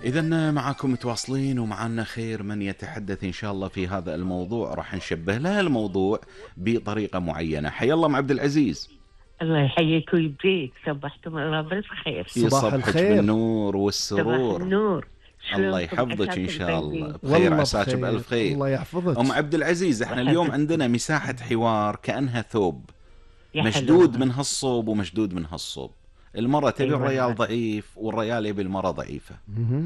إذا معكم متواصلين ومعنا خير من يتحدث إن شاء الله في هذا الموضوع، راح نشبه له الموضوع بطريقة معينة. حيا الله أم عبد العزيز. الله يحييك ويبقيك، صبحتم الله بالخير. صباح الخير. بالنور والسرور. صباح النور. الله يحفظك إن شاء الله بخير، والله عساك بخير. بألف خير. الله يحفظك أم عبد العزيز، احنا اليوم عندنا مساحة حوار كأنها ثوب يا مشدود حلوة. من هالصوب ومشدود من هالصوب. المرة تبي أيوة. الريال ضعيف والريال يبي المرة ضعيفة.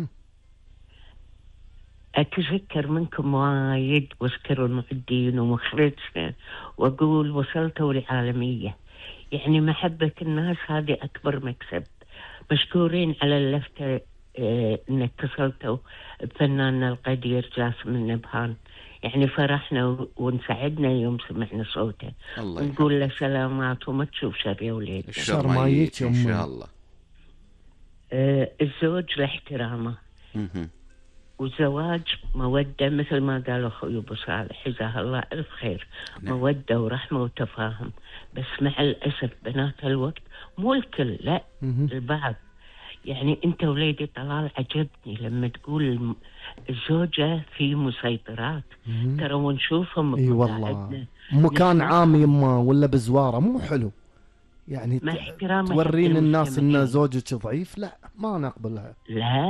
أتذكر منكم وايد واذكروا المعدين ومخرجنا وأقول وصلتوا لعالمية، يعني محبة الناس هذه أكبر مكسب. مشكورين على اللفتة، إن اتصلتوا بفناننا القدير جاسم النبهان، يعني فرحنا وانسعدنا يوم سمعنا صوته. الله ونقول له سلامات وما تشوف شر يا وليدنا. الشر ما يجيك إن شاء الله. الزوج لاحترامه وزواج مودة، مثل ما قال أخوي أبو صالح جزاه الله ألف خير. نعم. مودة ورحمة وتفاهم، بس مع الأسف بنات الوقت مو الكل، لا البعض. يعني أنت وليدي طلال عجبني لما تقول الزوجة في مسيطرات، ترى ونشوفهم اي والله مكان عام يما ولا بزواره مو حلو، يعني مع احترامي تورين الناس ان المستمعين. زوجك ضعيف، لا ما نقبلها. لا